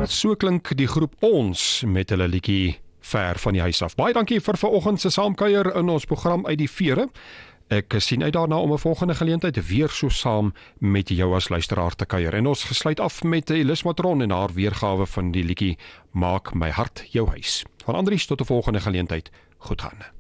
So klink die groep Ons met hulle liedjie Ver van die huis af. Baie dankie vir vanoggend se saamkuier in ons program Uit die Vere. Ek sien uit daarna om 'n volgende geleentheid weer so saam met jou as luisteraar te kuier. En ons gesluit af met Elis Matron en haar weergawe van die liedjie Maak my hart jou huis. Van Andries tot 'n volgende geleentheid. Goed gaan.